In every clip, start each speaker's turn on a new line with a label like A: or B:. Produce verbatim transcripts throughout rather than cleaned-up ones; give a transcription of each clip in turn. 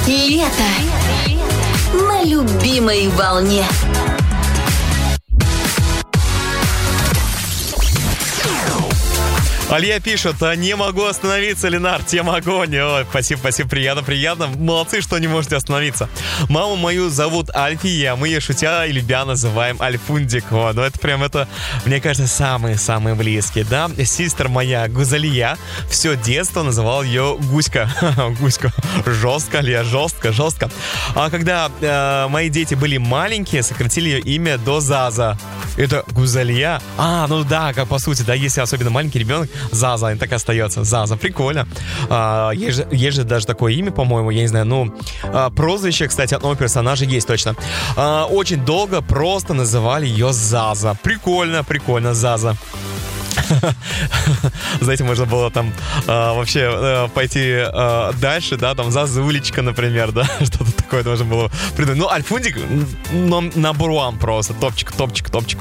A: Лето на любимой волне.
B: Алия пишет: не могу остановиться, Ленар, тема огонь. Ой, спасибо, спасибо, приятно, приятно. Молодцы, что не можете остановиться. Маму мою зовут Альфия, мы ее шутя и любя называем Альфундик. О, ну это прям, это, мне кажется, самые-самые близкие, да. Сестра моя Гузалия все детство называл ее Гуська. Гуська. Жестко, Алия, жестко, жестко. А когда э, мои дети были маленькие, сократили ее имя до Заза. Это Гузалия. А, ну да, как по сути, да, если особенно маленький ребенок, Заза, и так и остается. Заза, прикольно. А, есть, же, есть же даже такое имя, по-моему, я не знаю, ну, а, прозвище, кстати, одного персонажа есть точно. А, очень долго просто называли ее Заза. Прикольно, прикольно, Заза. Знаете, можно было там э, вообще э, пойти э, дальше, да, там Зазулечка, например, да, что-то такое можно было придумать. Ну, Альфундик, ну, number one просто, топчик, топчик, топчик.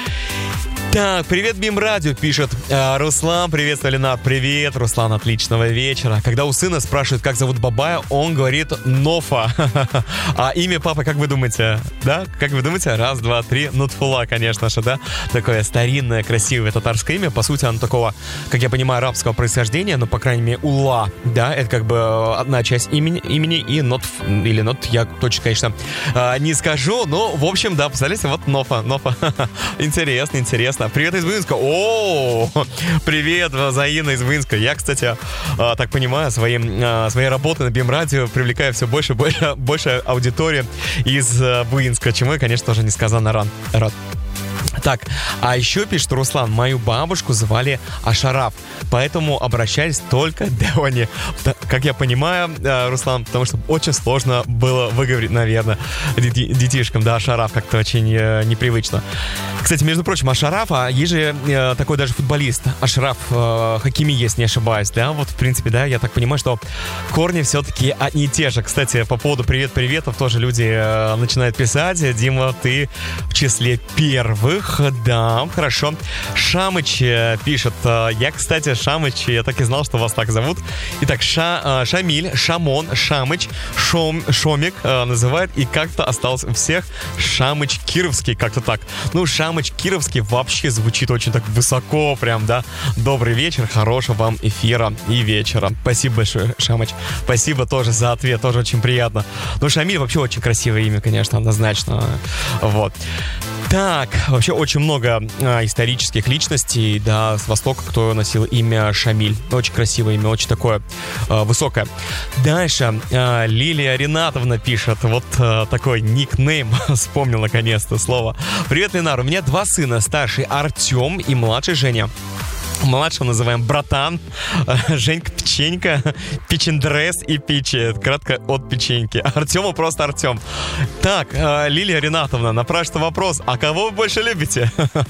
B: Так, привет, Бим Радио, пишет э, Руслан. Привет, Ленар. Привет, Руслан, отличного вечера. Когда у сына спрашивают, как зовут Бабая, он говорит Нофа. А имя папы, как вы думаете? Да? Как вы думаете? Раз, два, три. Нутфула, конечно же, да? Такое старинное, красивое татарское имя. По сути, оно такого, как я понимаю, арабского происхождения, но, по крайней мере, Ула, да? Это как бы одна часть имени, имени и Нотф, или Нот, я точно, конечно, э, не скажу, но, в общем, да, представляете, вот Нофа, Нофа. Интересно, интересно. Привет из Буинска. О, привет, Заина из Буинска. Я, кстати, так понимаю, своим, своей работой на Бим Радио привлекаю все больше и больше, больше аудитории из Буинска, чему я, конечно, тоже несказанно рад. Так, а еще пишет Руслан: мою бабушку звали Ашараф, поэтому обращались только к Деоне. Как я понимаю, Руслан, потому что очень сложно было выговорить, наверное, детишкам, да, Ашараф как-то очень непривычно. Кстати, между прочим, Ашараф, а есть же такой даже футболист, Ашраф Хакими, если не ошибаюсь, да, вот, в принципе, да, я так понимаю, что корни все-таки одни и те же. Кстати, по поводу привет-приветов тоже люди начинают писать: Дима, ты в числе первых. Да, хорошо. Шамыч пишет: я, кстати, Шамыч, я так и знал, что вас так зовут. Итак, Ша, Шамиль, Шамон, Шамыч, Шом, Шомик называют, и как-то остался у всех Шамыч Кировский, как-то так. Ну, Шамыч Кировский вообще звучит очень так высоко, прям, да. Добрый вечер, хорошего вам эфира и вечера. Спасибо большое, Шамыч. Спасибо тоже за ответ, тоже очень приятно. Ну, Шамиль вообще очень красивое имя, конечно, однозначно. Вот. Так, вообще очень много а, исторических личностей, да, с Востока, кто носил имя Шамиль. Очень красивое имя, очень такое а, высокое. Дальше а, Лилия Ринатовна пишет, вот а, такой никнейм, вспомнил наконец-то слово. Привет, Ленар, у меня два сына, старший Артем и младший Женя. Младшего называем братан, Женька печенька, печендрес и пичи. Кратко от печеньки. Артему просто Артем. Так, Лилия Ринатовна, напрашивается вопрос: а кого вы больше любите?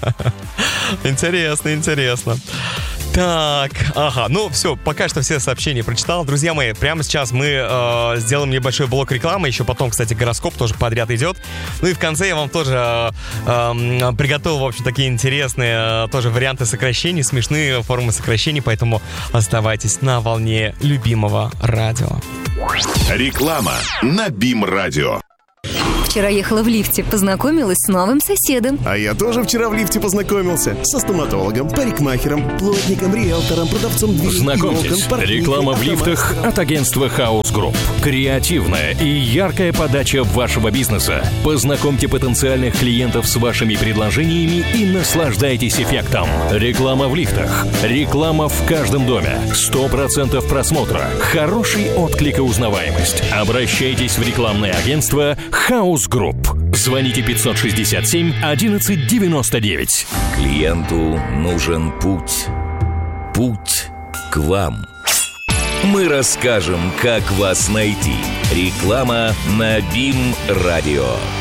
B: Интересно, интересно. Так, ага, ну все, пока что все сообщения прочитал. Друзья мои, прямо сейчас мы э, сделаем небольшой блок рекламы. Еще потом, кстати, гороскоп тоже подряд идет. Ну и в конце я вам тоже э, э, приготовил, в общем, такие интересные э, тоже варианты сокращений, смешные формы сокращений. Поэтому оставайтесь на волне любимого радио.
C: Реклама на Бим Радио.
D: Вчера ехала в лифте, познакомилась с новым соседом.
E: А я тоже вчера в лифте познакомился со стоматологом, парикмахером, плотником, риэлтором, продавцом дверей.
F: Знакомьтесь, реклама в лифтах от агентства House Group. Креативная и яркая подача вашего бизнеса. Познакомьте потенциальных клиентов с вашими предложениями и наслаждайтесь эффектом. Реклама в лифтах. Реклама в каждом доме. сто процентов просмотра. Хороший отклик и узнаваемость. Обращайтесь в рекламное агентство House Group. Звоните пятьсот шестьдесят семь одиннадцать девяносто девять.
G: Клиенту нужен путь. Путь к вам. Мы расскажем, как вас найти. Реклама на Бим Радио.